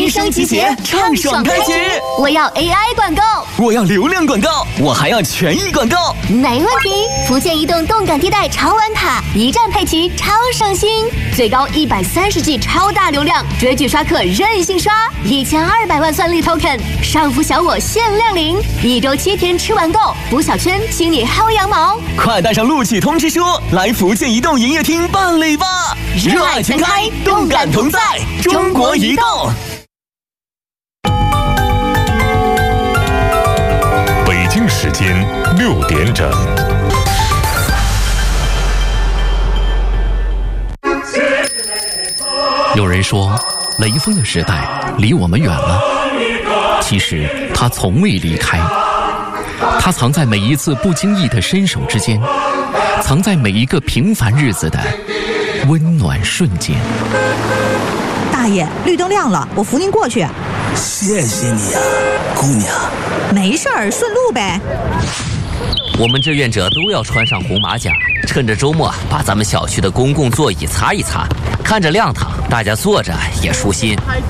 声集结，畅爽开启。 我要 AI 广告， 我要流量广告，我还要权益广告。 没问题。福建移动动感地带超玩卡，一站配齐超省心，最高130G 超大流量，追剧刷客任性刷，1200万算力 token， 上浮小我限量领，1周7天吃完够，补小圈，请你薅羊毛。 快带上录取通知书，来福建移动营业厅办理吧！热爱全开，动感同在，中国移动。 北京时间6点整。 有人说，雷锋的时代离我们远了，其实他从未离开，他藏在每一次不经意的伸手之间，藏在每一个平凡日子的温暖瞬间。 大爷，绿灯亮了，我扶您过去。 谢谢你啊，姑娘。 没事儿，顺路呗。 我们志愿者都要穿上红马甲，趁着周末把咱们小区的公共座椅擦一擦，看着亮堂，大家坐着也舒心。